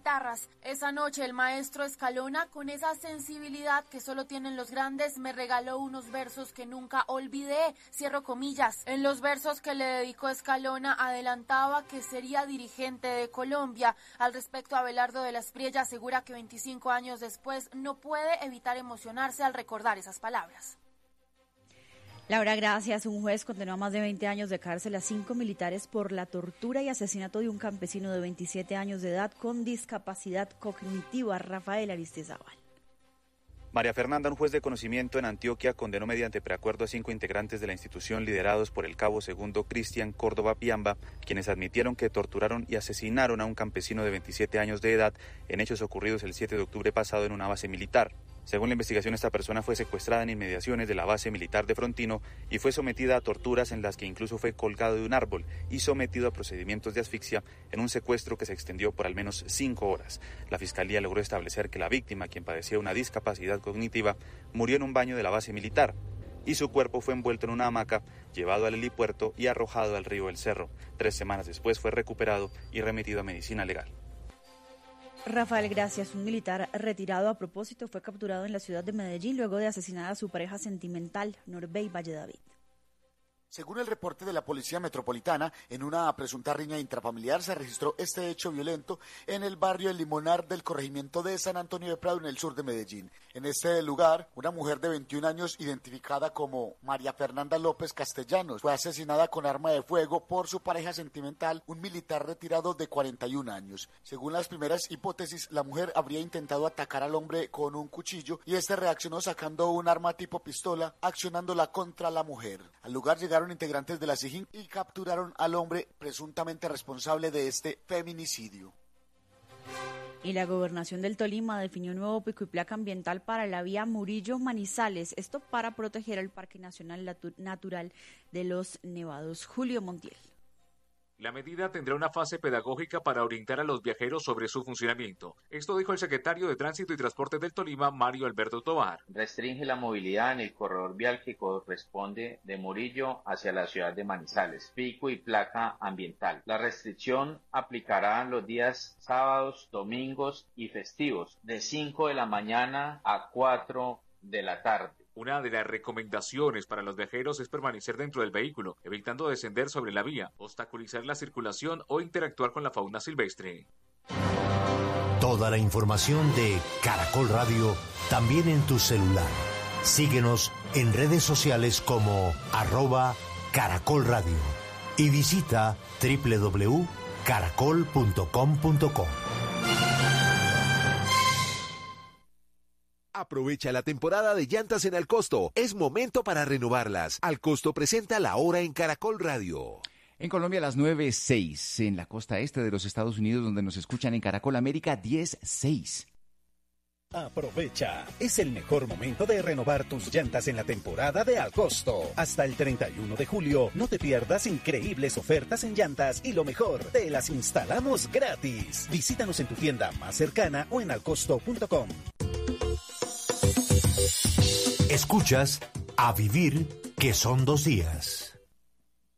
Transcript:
guitarras. Esa noche el maestro Escalona, con esa sensibilidad que solo tienen los grandes, me regaló unos versos que nunca olvidé, cierro comillas. En los versos que le dedicó Escalona adelantaba que sería dirigente de Colombia. Al respecto, Abelardo de la Espriella asegura que 25 años después no puede evitar emocionarse al recordar esas palabras. Laura, gracias. Un juez condenó a más de 20 años de cárcel a 5 militares por la tortura y asesinato de un campesino de 27 años de edad con discapacidad cognitiva, Rafael Aristizábal. María Fernanda, un juez de conocimiento en Antioquia, condenó mediante preacuerdo a 5 integrantes de la institución liderados por el cabo segundo Cristian Córdoba Piamba, quienes admitieron que torturaron y asesinaron a un campesino de 27 años de edad en hechos ocurridos el 7 de octubre pasado en una base militar. Según la investigación, esta persona fue secuestrada en inmediaciones de la base militar de Frontino y fue sometida a torturas en las que incluso fue colgado de un árbol y sometido a procedimientos de asfixia en un secuestro que se extendió por al menos 5 horas. La Fiscalía logró establecer que la víctima, quien padecía una discapacidad cognitiva, murió en un baño de la base militar y su cuerpo fue envuelto en una hamaca, llevado al helipuerto y arrojado al río El Cerro. 3 semanas después fue recuperado y remitido a medicina legal. Rafael, gracias. Un militar retirado a propósito fue capturado en la ciudad de Medellín luego de asesinar a su pareja sentimental, Norbey Valledavid. Según el reporte de la Policía Metropolitana, en una presunta riña intrafamiliar se registró este hecho violento en el barrio El Limonar del corregimiento de San Antonio de Prado, en el sur de Medellín. En este lugar, una mujer de 21 años, identificada como María Fernanda López Castellanos, fue asesinada con arma de fuego por su pareja sentimental, un militar retirado de 41 años. Según las primeras hipótesis, la mujer habría intentado atacar al hombre con un cuchillo y este reaccionó sacando un arma tipo pistola, accionándola contra la mujer. Al lugar llegaron integrantes de la SIJIN y capturaron al hombre presuntamente responsable de este feminicidio. Y la Gobernación del Tolima definió un nuevo pico y placa ambiental para la vía Murillo-Manizales, esto para proteger el Parque Nacional Natural de los Nevados. Julio Montiel. La medida tendrá una fase pedagógica para orientar a los viajeros sobre su funcionamiento. Esto dijo el secretario de Tránsito y Transporte del Tolima, Mario Alberto Tovar. Restringe la movilidad en el corredor vial que corresponde de Murillo hacia la ciudad de Manizales. Pico y placa ambiental. La restricción aplicará los días sábados, domingos y festivos, de 5 de la mañana a 4 de la tarde. Una de las recomendaciones para los viajeros es permanecer dentro del vehículo, evitando descender sobre la vía, obstaculizar la circulación o interactuar con la fauna silvestre. Toda la información de Caracol Radio también en tu celular. Síguenos en redes sociales como @Caracol Radio y visita www.caracol.com.co. Aprovecha la temporada de llantas en Alcosto. Es momento para renovarlas. Alcosto presenta La Hora en Caracol Radio. En Colombia, las 9:06. En la costa este de los Estados Unidos, donde nos escuchan en Caracol América, 10:06. Aprovecha, es el mejor momento de renovar tus llantas en la temporada de Alcosto. Hasta el 31 de julio, no te pierdas increíbles ofertas en llantas y lo mejor, te las instalamos gratis. Visítanos en tu tienda más cercana o en alcosto.com. Escuchas A Vivir, que son 2 días.